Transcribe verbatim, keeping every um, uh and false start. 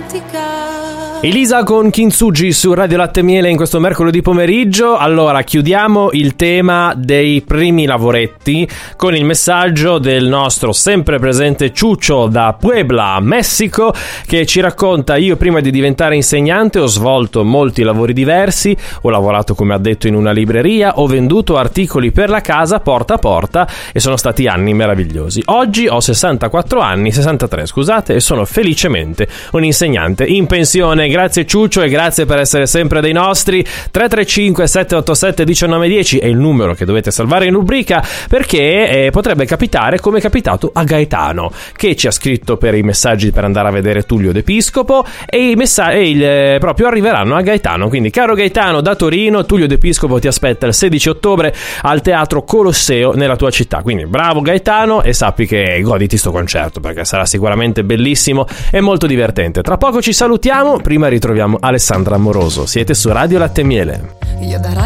Elisa con Kintsugi su Radio Latte e Miele in questo mercoledì pomeriggio. Allora, chiudiamo il tema dei primi lavoretti con il messaggio del nostro sempre presente Ciuccio da Puebla, Messico, che ci racconta: io prima di diventare insegnante ho svolto molti lavori diversi, ho lavorato come addetto in una libreria, ho venduto articoli per la casa porta a porta e sono stati anni meravigliosi. Oggi ho sessantaquattro anni, sessantatré scusate, e sono felicemente un insegnante in pensione. Grazie Ciuccio e grazie per essere sempre dei nostri. Tre tre cinque sette otto sette uno nove uno zero è il numero che dovete salvare in rubrica, perché eh, potrebbe capitare come è capitato a Gaetano, che ci ha scritto per i messaggi per andare a vedere Tullio D'Episcopo, e i messaggi eh, proprio arriveranno a Gaetano. Quindi, caro Gaetano, da Torino, Tullio D'Episcopo ti aspetta il sedici ottobre al Teatro Colosseo nella tua città. Quindi bravo Gaetano, e sappi che goditi sto concerto, perché sarà sicuramente bellissimo e molto divertente. Tra poco ci salutiamo, prima ritroviamo Alessandra Amoroso. Siete su Radio Latte e Miele.